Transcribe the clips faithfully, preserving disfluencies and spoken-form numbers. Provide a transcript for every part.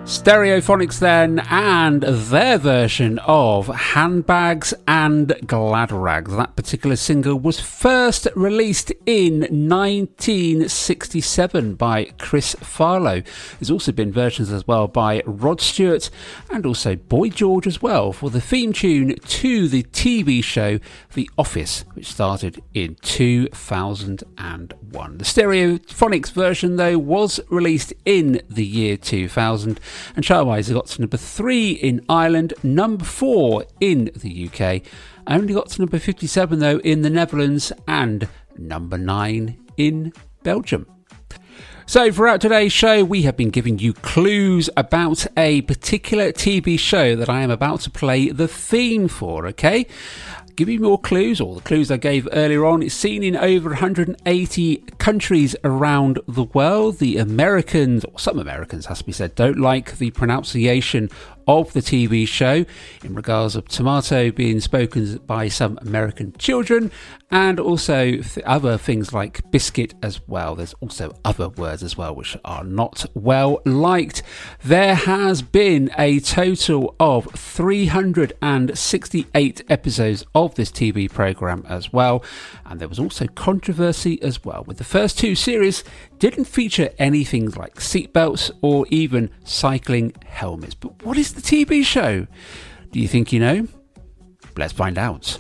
Stereophonics then, and their version of Handbags and Glad Rags. That particular single was first released in nineteen sixty-seven by Chris Farlow. There's also been versions as well by Rod Stewart and also Boy George as well for the theme tune to the T V show The Office, which started in two thousand one. The Stereophonics version though was released in the year two thousand, and chart-wise it got to number three in Ireland, number four in the U K, only got to number fifty-seven though in the Netherlands, and number nine in Belgium. So throughout today's show we have been giving you clues about a particular T V show that I am about to play the theme for, okay? Give you more clues, or the clues I gave earlier on. It's seen in over one hundred eighty countries around the world. The Americans, or some Americans has to be said, don't like the pronunciation of the T V show in regards of tomato being spoken by some American children, and also th- other things like biscuit as well. There's also other words as well which are not well liked. There has been a total of three hundred sixty-eight episodes of this T V program as well, and there was also controversy as well, with the first two series didn't feature anything like seatbelts or even cycling helmets. But what is the T V show? Do you think you know? Let's find out.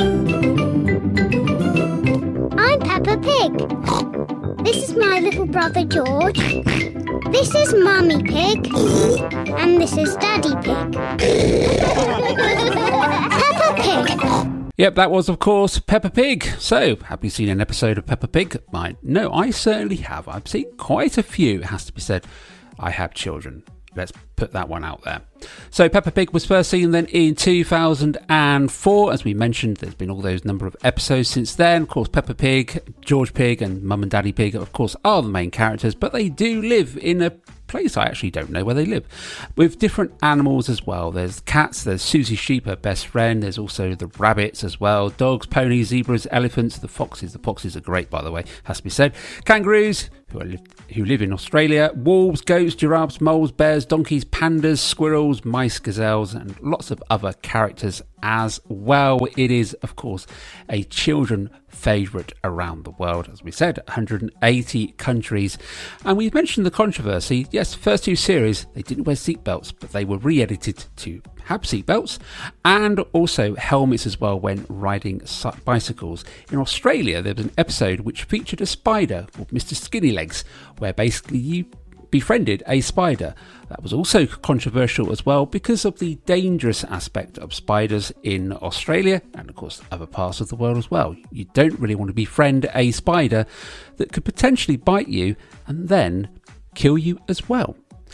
I'm Peppa Pig. This is my little brother George. This is Mummy Pig. And this is Daddy Pig. Peppa Pig. Yep, that was, of course, Peppa Pig. So, have you seen an episode of Peppa Pig? I, no, I certainly have. I've seen quite a few, it has to be said. I have children. Let's put that one out there. So Peppa Pig was first seen then in two thousand four. As we mentioned, there's been all those number of episodes since then. Of course, Peppa Pig, George Pig and Mum and Daddy Pig, of course, are the main characters, but they do live in a place I actually don't know where they live, with different animals as well. There's cats, there's Susie Sheep, her best friend, there's also the rabbits as well, dogs, ponies, zebras, elephants, the foxes. The foxes are great, by the way, has to be said. Kangaroos, who, are, who live in Australia, wolves, goats, giraffes, moles, bears, donkeys, pandas, squirrels, mice, gazelles, and lots of other characters as well. It is, of course, a children favourite around the world, as we said, one hundred eighty countries. And we mentioned the controversy. Yes, the first two series, they didn't wear seatbelts, but they were re-edited to have seatbelts and also helmets as well when riding bicycles. In Australia, there was an episode which featured a spider called Mister Skinny Legs, where basically you befriended a spider. That was also controversial as well because of the dangerous aspect of spiders in Australia and of course other parts of the world as well. You don't really want to befriend a spider that could potentially bite you and then kill you as well.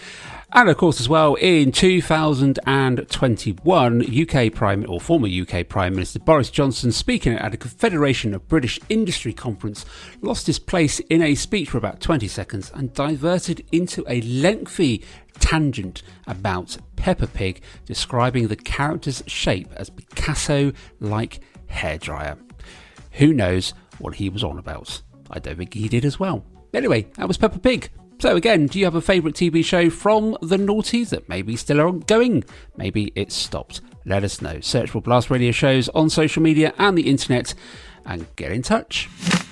And of course as well, in two thousand twenty-one, U K Prime or former U K Prime Minister Boris Johnson, speaking at a Confederation of British Industry conference, lost his place in a speech for about twenty seconds and diverted into a lengthy tangent about Peppa Pig, describing the character's shape as Picasso-like hairdryer. Who knows what he was on about? I don't think he did as well. Anyway, that was Peppa Pig. So again, do you have a favourite T V show from the noughties that maybe still are ongoing? Maybe it's stopped. Let us know. Search for Blast Radio shows on social media and the internet and get in touch.